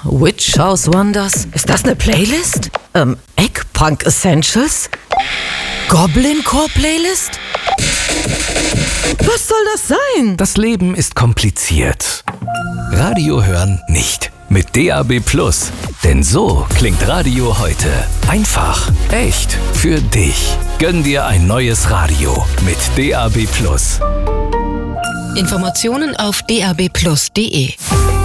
Witch House Wonders. Ist das eine Playlist? Eggpunk Essentials? Goblin Core Playlist? Was soll das sein? Das Leben ist kompliziert. Radio hören nicht. Mit DAB+. Denn so klingt Radio heute. Einfach, echt, für dich. Gönn dir ein neues Radio mit DAB+. Informationen auf dabplus.de.